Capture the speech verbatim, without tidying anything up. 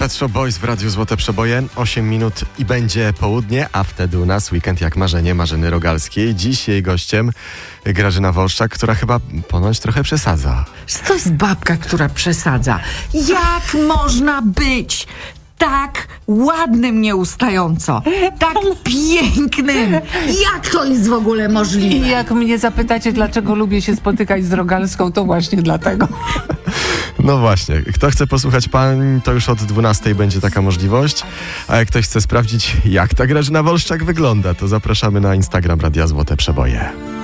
Pet Shop Boys w Radiu Złote Przeboje. osiem minut i będzie południe, a wtedy u nas weekend jak marzenie Marzeny Rogalskiej. Dziś jej gościem Grażyna Wolszczak, która chyba ponoć trochę przesadza. To jest babka, która przesadza. Jak można być tak ładnym nieustająco, tak pięknym? Jak to jest w ogóle możliwe? I jak mnie zapytacie, dlaczego lubię się spotykać z Rogalską, to właśnie dlatego. No właśnie, kto chce posłuchać pań, to już od dwunastej będzie taka możliwość, a jak ktoś chce sprawdzić, jak ta Grażyna Wolszczak wygląda, to zapraszamy na Instagram Radia Złote Przeboje.